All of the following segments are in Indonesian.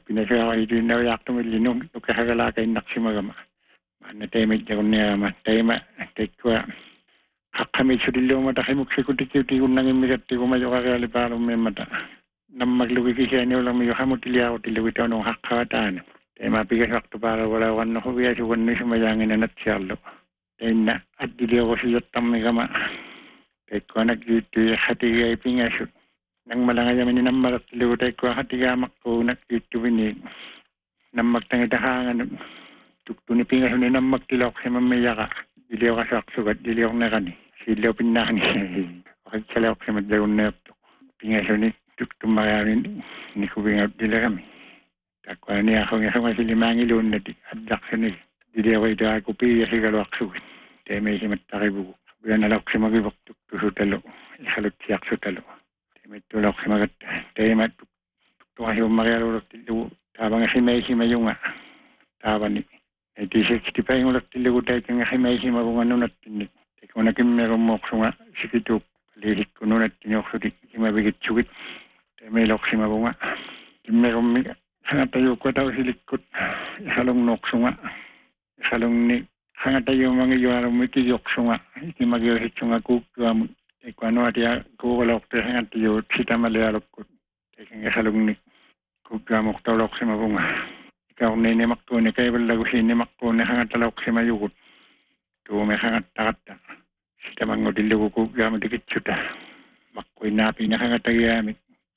pinasya itu na yak to milinong to kahagala kay naksimagama man tayme jagunnya ma tayma tekwa hakami sudillo mata khimuk sikuti unang imigati ko mayo kagali paro memata nam maglugi kisya ulang mayo hamutilia o tiluwi nung hakatan tayma pigas waktu para wala wan no biya suwan ni sumayangin na natsalo tayna at dilyo ko siya tamigama tekwa nagiti hati ay pingasut nang malangay yaman ni namarat liwatay ko hatigamak ko nag-itubini nang magtangitahangan tukto ni pingas ni nang magtilok si mamaya ka diliw ka saksugat diliw na kani siliw pinahani wakit salawak si madlayon na ito pingas ni tukto makayarin ni kubingat dila kami takwa ni ako nga sa masilimang ilon na adak sa ni diliw ka ito ako piya si kalawak sugat tayo may si matakibuko buyan alak si magibak tukto sutalo isalot siyak sutalo may tulak si magat tayo tuktungan si umakyarulak tilo tabang si may yung nga taban ni 1965 yung ulak tilo tayo kang si may bunga nunat tinik tayo kung naging meron mo ko nga sikitok lilik ko nunat tinyok so di mabigit sugit tayo may lok si mabunga meron mi hanga tayo ko tao silikot isalong nok so nga isalong ni hanga tayo mga yuarong may kiyok so nga ikimagyahit so nga kukwa mo Ikuano atia ko walok te hang atio sita malayalok ko tekeng salung ni ko gamok tolok si mabunga ikaw ni makto ni kay balago si ni makto ni hang atalok si mayugot to me hang atakata sita mangodilo ko gamok dikit chuta makko inapi na hang atayami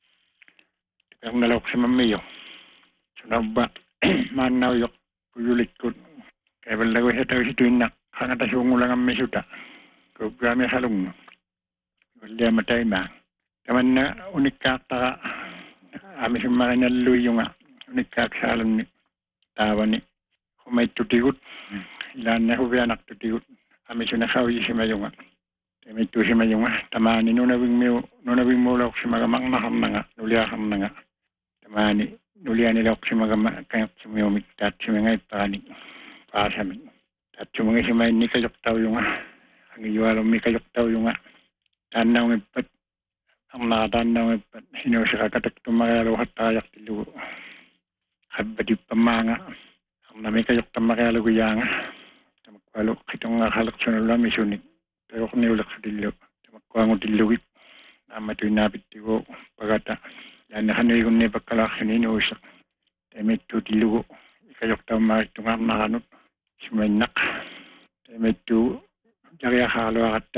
ikaw nalok si mamiyo sunaba manaw yok puyulik ko kay balago sa tayo si tuinak hang atasungo lang ang mesuta ko gamok salung Wala matay ma. Taman na unikak taka amis yung mga naluyo nga. Unikak sa alam ni tawa ni. Kung may tutigot. Ilan na hubianak tutigot. Amis yung nakawi si mayo nga. May tu si mayo nga. Tamani nunawing mo lak si magamang nakam na nga. Nuliakam na nga. Tamani nulian nila si magamang kayat si mayo miktat si mga ipani. Pasamin. At si mga si may ni kayok tao yung nga. Ang iwalang may kayok tao yung nga. Tanaw ng ipat, ang nakatanaw ng ipat, hinusya kakatak tumakalo at tayak tilo. Habadi pamanga, ang nami kayok tamakalo kuyanga. Tamakwalo, kitong nakalak sa nulam isunit. Pero kung niulak sa tilo, tamakwango tiluwit. Namatoy napit tilo, pagata. Yan na kanoy kung nipagkalak sa ninusak. Tayo tilo, ikayok tamakit tungang nakanot. Simaynak. Tayo jariya halo akata.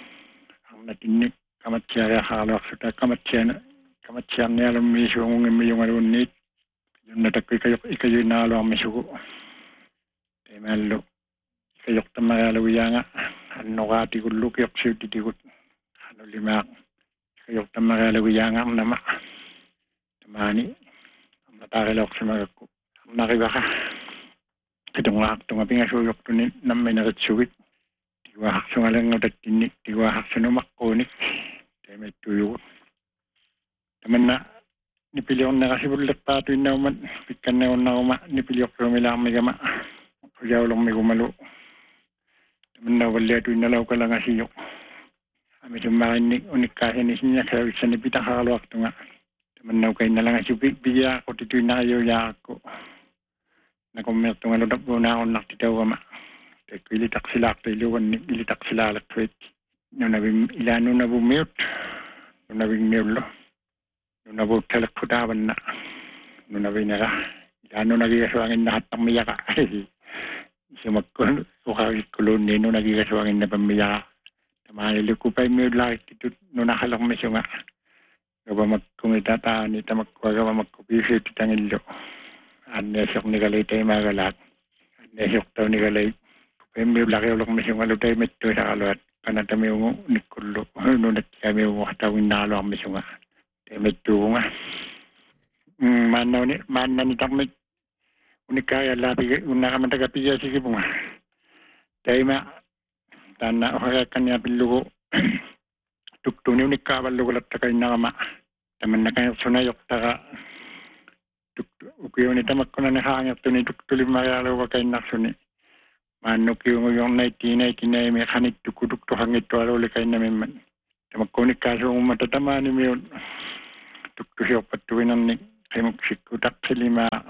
Natinik kamatsya halak suta kamatsya ni alam miso ng yung alunit yung natakay ikayo na alo ang misuko tayo malo ikayok tamayalo nga ano ka tiguluk yok siyo titigot ano limak ikayok tamayalo nga ang nama tamani ang matakilok sa mga ko ang nakibaka itong pingasuyok to ni namin nakatsuwit Tiwahak sa ngalang ng tinik, tiwahak sa numakonik. Tayo may tuyo. Taman na, nipilyon na kasi bulat patoy na uman. Pikan na yun na uma, nipilyon ko may lang may gama. Kuyaw lang may gumalo. Taman na, wala ito inalaw ka lang asiyo. Kami sumakin ni unik kasi ni sinya, kaya sa nipitang kakalawak ito nga. Taman na, kayo na lang asiyo, bigya ako, titoy na kayo, ya ako. Nakumirto nga lodap ko na ako nakititaw ka ma. Kaya ilitak sila ako iluwan, ilitak sila alakwit. Ilano na bumiyot. Nung nabing miyulo. Nung nabutalak ko dawan na. Nung nabing nara. Ilano nagigaswangin na hatang miyaka. Sumakon, ukawit kulon ni nung nagigaswangin na pamiyaka. Tamahili ko pa yung miyula. Nung nakalak mo siya nga. Gaba magkumitataan ita magkwaga magkupisit itang ilo. Anesok ni galay tayo magalat. Anesok tayo ni galay. Pembe blaki ulok misyung alutay metto sa kaluat kanata mi ungo nikulo no na kami ungo hatawin nalo ang misyung nga metto nga manna ni takmit unikaya labi una ka matagapiya sige bunga tay ma tanna o kanya pilugo tukto ni unikabal lugo lat kay nakama taman na kayo sunayok taka tukto ukiyo ni tamak ko na nahangap to ni tukto limayalo wa kay naksuni Manok yung 1999 may kanit tukuduk to hangit to alo likay namin man. Magkunik kaso matatama ni mo tukto siya patuwinan ni kay magsikutak sa lima